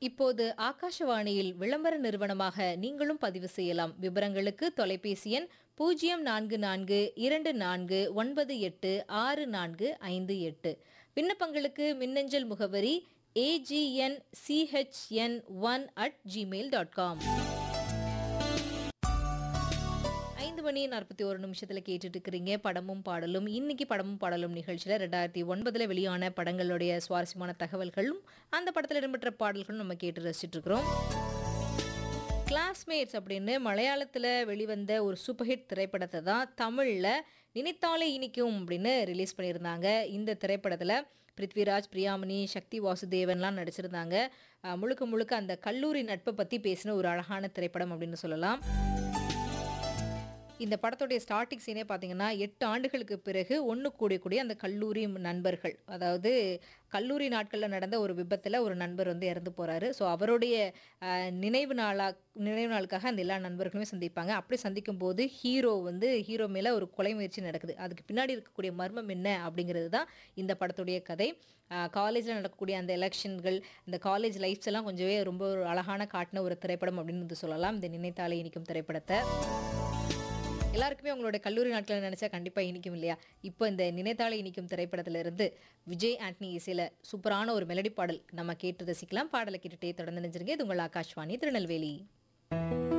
இப்போது ஆகாஷவாணியில் விளம்பர நிறுவனமாக நீங்களும் பதிவு செய்யலாம். விவரங்களுக்கு தொலைபேசி எண் 0424246458. விண்ணப்பங்களுக்கு மின்னஞ்சல் முகவரி agnchn1@gmail.com. 5:41 கேட்டுட்டு இருக்கிறீங்க படமும் பாடலும். இன்னைக்கு படமும் பாடலும் நிகழ்ச்சியில 2009 வெளியான படங்களுடைய சுவாரஸ்யமான தகவல்களும் அந்த படத்தில் இடம்பெற்ற பாடல்களும் நம்ம கேட்டு ரசிச்சுட்டு இருக்கிறோம். கிளாஸ்மேட்ஸ் அப்படின்னு மலையாளத்தில் வெளிவந்த ஒரு சூப்பர் ஹிட் திரைப்படத்தை தான் தமிழில் நினைத்தாலே இனிக்கும் அப்படின்னு ரிலீஸ் பண்ணியிருந்தாங்க. இந்த திரைப்படத்தில் பிருத்விராஜ், பிரியாமணி, சக்தி வாசுதேவன்லாம் நடிச்சிருந்தாங்க. முழுக்க முழுக்க அந்த கல்லூரி நட்பை பற்றி பேசின ஒரு அழகான திரைப்படம் அப்படின்னு சொல்லலாம். இந்த படத்துடைய ஸ்டார்டிங் சீனே பார்த்தீங்கன்னா 8 ஆண்டுகளுக்கு பிறகு ஒன்று கூடிய அந்த கல்லூரி நண்பர்கள், அதாவது கல்லூரி நாட்களில் நடந்த ஒரு விபத்தில் ஒரு நண்பர் வந்து இறந்து போகிறாரு. ஸோ அவருடைய நினைவு நாளுக்காக அந்த எல்லா நண்பர்களுமே சந்திப்பாங்க. அப்படி சந்திக்கும் போது ஹீரோ மேலே ஒரு கொலை முயற்சி நடக்குது. அதுக்கு பின்னாடி இருக்கக்கூடிய மர்மம் என்ன அப்படிங்கிறது தான் இந்த படத்துடைய கதை. காலேஜில் நடக்கக்கூடிய அந்த எலெக்ஷன்கள், இந்த காலேஜ் லைஃப்ஸ் எல்லாம் கொஞ்சமே ரொம்ப ஒரு அழகான காட்டின ஒரு திரைப்படம் அப்படின்னு வந்து சொல்லலாம் இந்த நினைத்தாலே இனிக்கும் திரைப்படத்தை. எல்லாருக்குமே உங்களோட கல்லூரி நாட்களை நினைச்சா கண்டிப்பா இனிக்கும் இல்லையா? இப்போ இந்த நினைத்தாலே இனிக்கும் திரைப்படத்துல இருந்து விஜய் ஆண்டனி இசையில சூப்பரான ஒரு மெலடி பாடல் நம்ம கேட்டு ரசிக்கலாம். பாடலை கேட்டுட்டே தொடர்ந்து நினைச்சிருங்க. இது உங்கள் ஆகாஷ்வாணி திருநெல்வேலி.